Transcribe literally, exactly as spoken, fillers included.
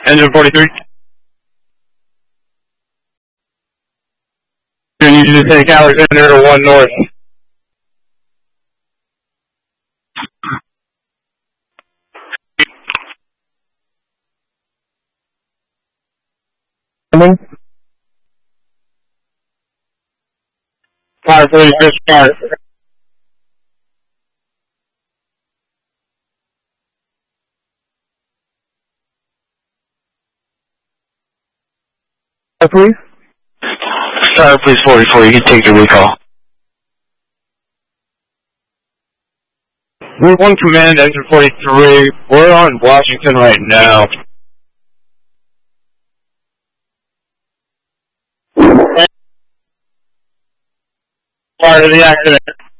Engine forty-three. You need to take Alexander to one north. Fire police, just start. Fire police? Fire police forty-four, you can take the recall. Route one Command, Engine forty-three, we're on Washington right now. Part of the accident.